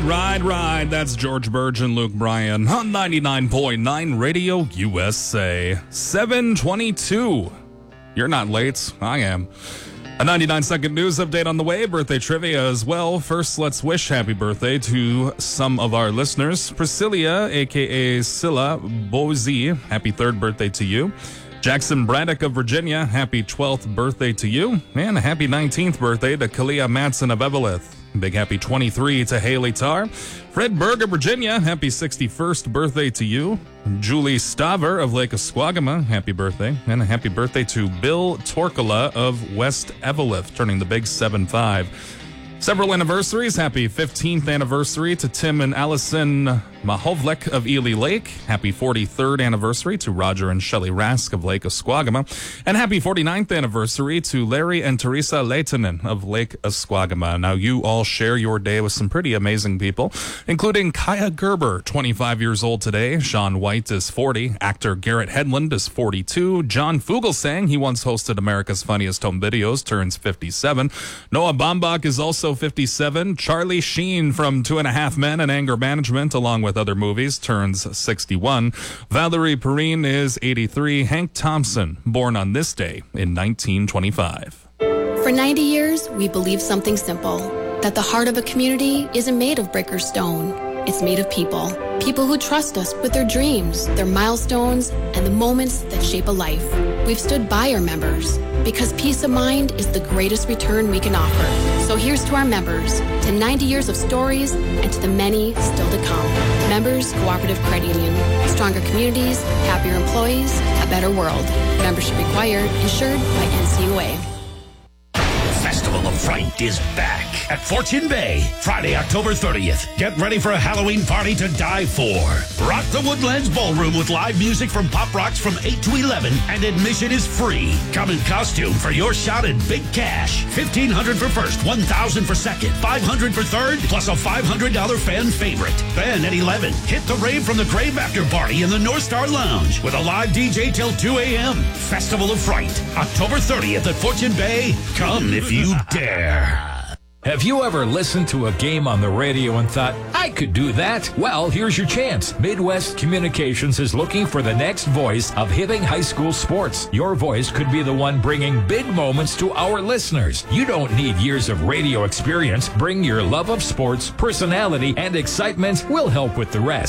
Ride. That's George Burge and Luke Bryan on 99.9 Radio USA. 7:22. You're not late. I am. A 99-second news update on the way. Birthday trivia as well. First, let's wish happy birthday to some of our listeners. Priscilla, a.k.a. Scylla Bozy. Happy 3rd birthday to you. Jackson Braddock of Virginia. Happy 12th birthday to you. And a happy 19th birthday to Kalia Matson of Eveleth. Big happy 23 to Haley Tarr. Fred Berg of Virginia, happy 61st birthday to you. Julie Staver of Lake Osquagama, happy birthday. And a happy birthday to Bill Torkola of West Eveleth, turning the big 7-5. Several anniversaries. Happy 15th anniversary to Tim and Allison Mahovlek of Ely Lake. Happy 43rd anniversary to Roger and Shelley Rask of Lake Osquagama. And happy 49th anniversary to Larry and Teresa Leitonen of Lake Osquagama. Now, you all share your day with some pretty amazing people, including Kaya Gerber, 25 years old today. Sean White is 40. Actor Garrett Hedlund is 42. John Fugelsang, he once hosted America's Funniest Home Videos, turns 57. Noah Baumbach is also 57. Charlie Sheen from 2.5 Men and Anger Management, along with other movies, turns 61. Valerie Perrine is 83. Hank Thompson, born on this day in 1925. For 90 years, we believed something simple, that the heart of a community isn't made of brick or stone. It's made of people. People who trust us with their dreams, their milestones, and the moments that shape a life. We've stood by our members because peace of mind is the greatest return we can offer. So here's to our members, to 90 years of stories, and to the many still to come. Members Cooperative Credit Union. Stronger communities, happier employees, a better world. Membership required, insured by NCUA. Festival of Fright is back at Fortune Bay, Friday, October 30th. Get ready for a Halloween party to die for. Rock the Woodlands Ballroom with live music from Pop Rocks from 8 to 11, and admission is free. Come in costume for your shot at big cash. $1,500 for first, $1,000 for second, $500 for third, plus a $500 fan favorite. Then at 11, hit the rave from the Grave After Party in the North Star Lounge with a live DJ till 2 a.m. Festival of Fright, October 30th at Fortune Bay. Come if you dare. Have you ever listened to a game on the radio and thought, I could do that? Well, here's your chance. Midwest Communications is looking for the next voice of Hibbing High School sports. Your voice could be the one bringing big moments to our listeners. You don't need years of radio experience. Bring your love of sports, personality, and excitement. We'll help with the rest.